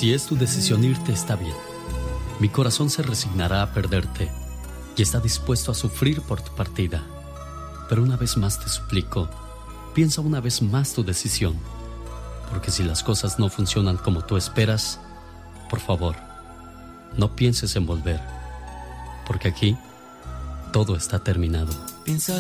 Si es tu decisión irte, está bien. Mi corazón se resignará a perderte y está dispuesto a sufrir por tu partida. Pero una vez más te suplico, piensa una vez más tu decisión, porque si las cosas no funcionan como tú esperas, por favor, no pienses en volver, porque aquí todo está terminado. Piensa